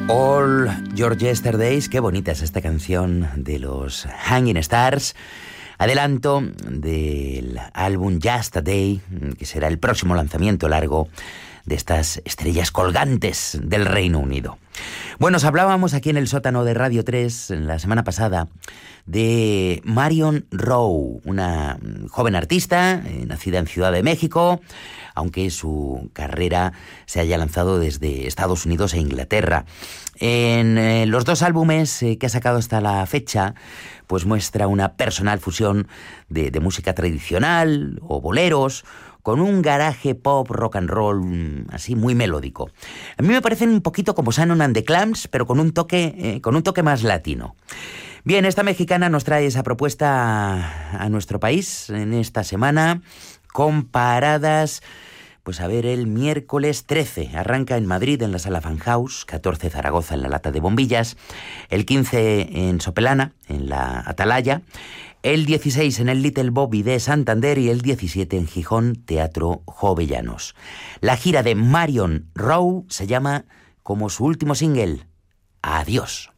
All Your Yesterdays, qué bonita es esta canción de los Hanging Stars, adelanto del álbum Just a Day, que será el próximo lanzamiento largo de estas estrellas colgantes del Reino Unido. Bueno, os hablábamos aquí en el sótano de Radio 3 la semana pasada de Marion Rowe, una joven artista nacida en Ciudad de México, aunque su carrera se haya lanzado desde Estados Unidos e Inglaterra. En los dos álbumes que ha sacado hasta la fecha, pues muestra una personal fusión de música tradicional o boleros, con un garaje pop, rock and roll, así muy melódico. A mí me parecen un poquito como Shannon and the Clams, pero con un toque más latino. Bien, esta mexicana nos trae esa propuesta a nuestro país en esta semana, con paradas. Pues a ver, el miércoles 13 arranca en Madrid en la Sala Fan House, 14 Zaragoza en la Lata de Bombillas, el 15 en Sopelana, en la Atalaya, el 16 en el Little Bobby de Santander y el 17 en Gijón, Teatro Jovellanos. La gira de Marion Rowe se llama, como su último single, Adiós.